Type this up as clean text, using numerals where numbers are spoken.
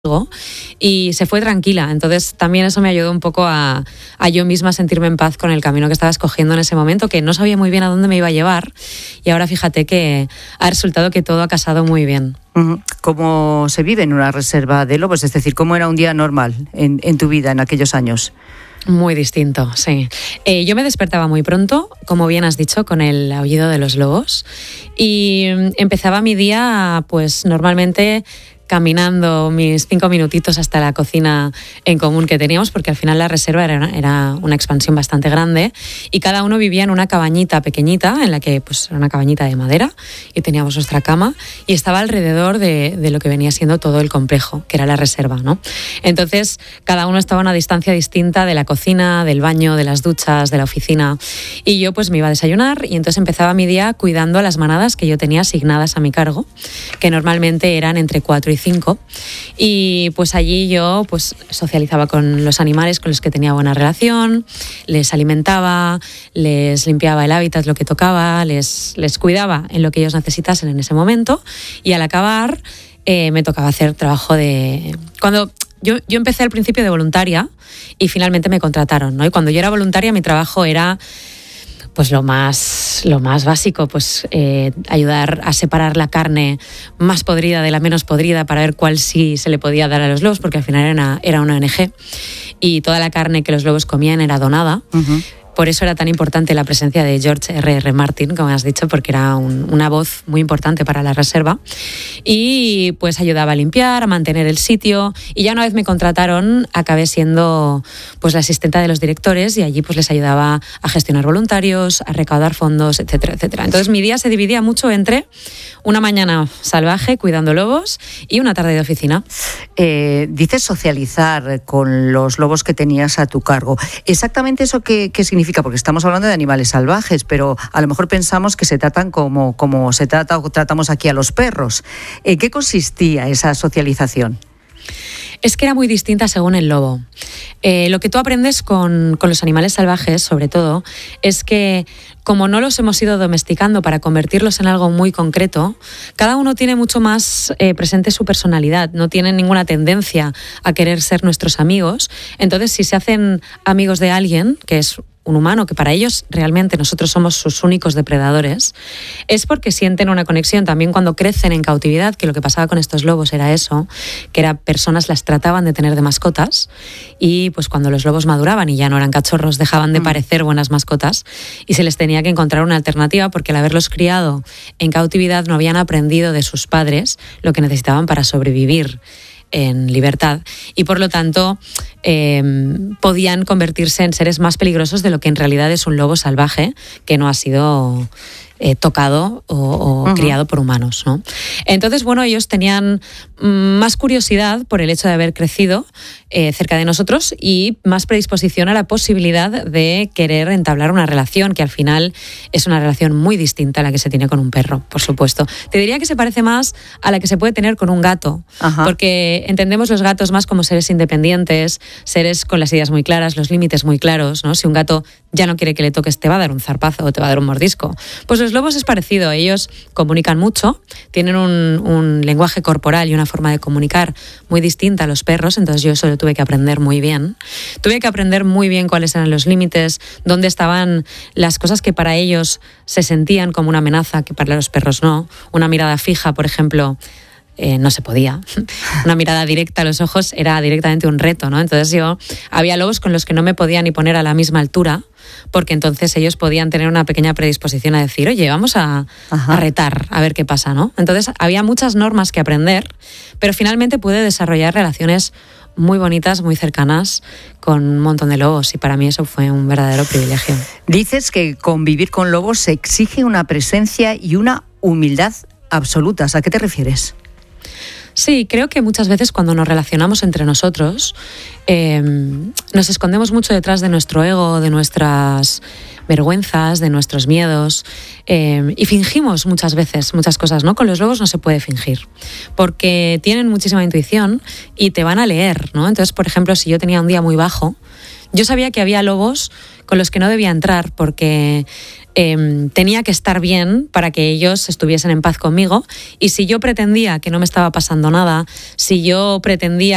y se fue tranquila. Entonces también eso me ayudó un poco a yo misma sentirme en paz con el camino que estaba escogiendo en ese momento, que no sabía muy bien a dónde me iba a llevar, y ahora fíjate que ha resultado que todo ha casado muy bien. ¿Cómo se vive en una reserva de lobos? Es decir, ¿cómo era un día normal en tu vida en aquellos años? Muy distinto, sí. Yo me despertaba muy pronto, como bien has dicho, con el aullido de los lobos, y empezaba mi día pues normalmente caminando mis 5 minutitos hasta la cocina en común que teníamos, porque al final la reserva era una expansión bastante grande y cada uno vivía en una cabañita pequeñita, en la que pues era una cabañita de madera y teníamos nuestra cama y estaba alrededor de lo que venía siendo todo el complejo, que era la reserva, ¿no? Entonces cada uno estaba a una distancia distinta de la cocina, del baño, de las duchas, de la oficina, y yo pues me iba a desayunar y entonces empezaba mi día cuidando a las manadas que yo tenía asignadas a mi cargo, que normalmente eran entre 4 y 5, y pues allí yo pues socializaba con los animales con los que tenía buena relación, les alimentaba, les limpiaba el hábitat, lo que tocaba, les cuidaba en lo que ellos necesitasen en ese momento, y al acabar me tocaba hacer trabajo de... Cuando yo empecé al principio de voluntaria y finalmente me contrataron, ¿no? Y cuando yo era voluntaria mi trabajo era pues lo más básico, pues ayudar a separar la carne más podrida de la menos podrida para ver cuál sí se le podía dar a los lobos, porque al final era una ONG y toda la carne que los lobos comían era donada. Por eso era tan importante la presencia de George R.R. Martin, como has dicho, porque era una voz muy importante para la reserva. Y pues ayudaba a limpiar, a mantener el sitio. Y ya una vez me contrataron, acabé siendo pues la asistenta de los directores, y allí pues les ayudaba a gestionar voluntarios, a recaudar fondos, etcétera, etcétera. Entonces mi día se dividía mucho entre una mañana salvaje cuidando lobos y una tarde de oficina. Dices socializar con los lobos que tenías a tu cargo. ¿Exactamente eso qué significa? Porque estamos hablando de animales salvajes, pero a lo mejor pensamos que se tratan como se trata o tratamos aquí a los perros. ¿En qué consistía esa socialización? Es que era muy distinta según el lobo. Lo que tú aprendes con los animales salvajes, sobre todo, es que como no los hemos ido domesticando para convertirlos en algo muy concreto, cada uno tiene mucho más presente su personalidad, no tienen ninguna tendencia a querer ser nuestros amigos. Entonces, si se hacen amigos de alguien, que es un humano, que para ellos realmente nosotros somos sus únicos depredadores, es porque sienten una conexión. También cuando crecen en cautividad, que lo que pasaba con estos lobos era eso, que era personas las trataban de tener de mascotas, y pues cuando los lobos maduraban y ya no eran cachorros, dejaban de parecer buenas mascotas y se les tenía que encontrar una alternativa, porque al haberlos criado en cautividad no habían aprendido de sus padres lo que necesitaban para sobrevivir en libertad, y por lo tanto podían convertirse en seres más peligrosos de lo que en realidad es un lobo salvaje que no ha sido tocado o criado por humanos, ¿no? Entonces, bueno, ellos tenían más curiosidad por el hecho de haber crecido cerca de nosotros y más predisposición a la posibilidad de querer entablar una relación, que al final es una relación muy distinta a la que se tiene con un perro, por supuesto. Te diría que se parece más a la que se puede tener con un gato, porque entendemos los gatos más como seres independientes, seres con las ideas muy claras, los límites muy claros, ¿no? Si un gato ya no quiere que le toques, te va a dar un zarpazo o te va a dar un mordisco. Pues los lobos es parecido, ellos comunican mucho, tienen un lenguaje corporal y una forma de comunicar muy distinta a los perros, entonces yo eso lo tuve que aprender muy bien. Tuve que aprender muy bien cuáles eran los límites, dónde estaban las cosas que para ellos se sentían como una amenaza, que para los perros no. Una mirada fija, por ejemplo, no se podía. Una mirada directa a los ojos era directamente un reto, ¿no? Entonces había lobos con los que no me podía ni poner a la misma altura, porque entonces ellos podían tener una pequeña predisposición a decir, oye, vamos a retar, a ver qué pasa, ¿no? Entonces había muchas normas que aprender, pero finalmente pude desarrollar relaciones muy bonitas, muy cercanas con un montón de lobos, y para mí eso fue un verdadero privilegio. Dices que convivir con lobos se exige una presencia y una humildad absolutas. ¿A qué te refieres? Sí, creo que muchas veces cuando nos relacionamos entre nosotros nos escondemos mucho detrás de nuestro ego, de nuestras vergüenzas, de nuestros miedos, y fingimos muchas veces muchas cosas, ¿no? Con los lobos no se puede fingir, porque tienen muchísima intuición y te van a leer, ¿no? Entonces, por ejemplo, si yo tenía un día muy bajo, yo sabía que había lobos con los que no debía entrar, porque tenía que estar bien para que ellos estuviesen en paz conmigo, y si yo pretendía que no me estaba pasando nada, si yo pretendía